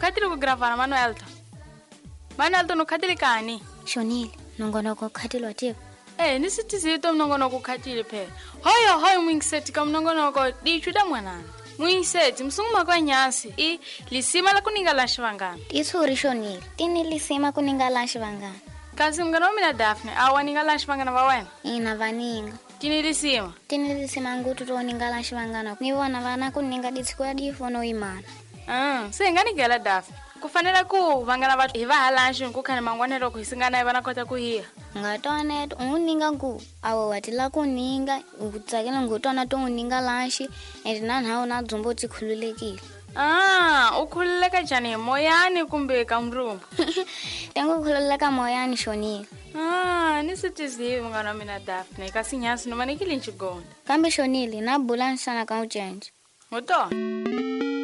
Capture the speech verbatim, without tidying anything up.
ukhatile ku gravana Manuelta. Manuelta no khatile kani? Shonile, nongonoko khatilwa tipo. Eh, nisitizito mnongonoko khatile phela. Hoyo hoyo mwingiseti ka mnongonoko dichuda mwanana. Mwingiseti msunguma kwa nyasi i lisima la kuninga la shivangana. Titsuri Shonile, tini lisima kuninga la shivangana. Kasi mngana mina Daphne awaninga la shivangana va wena. Ina vaninga. Tini lisima. Tini lisima ngutu to ninga la shivangana. Nivona vana kuninga ditiko ya difono imana. Ah, se ngani gela Daphne. Kufanele ku vangana va hi va halanshi ku khane mangwanelo ku hisingana vana kota ku hiya. Ngatone uninga ku awo watila kuninga ukutsakela ngotona to uninga lanshi endina nawo na dzombo tikhululekile. Ah, ukhululeka jani moyani kumbe ka mrumbu? Tengo khululeka moyani Shonile. Ah, nisitiziwe mngana mina Daphne kasi nyasi no manikile nchigonda. Kambe Shonile na bulansana ka ujenje. Ngoto.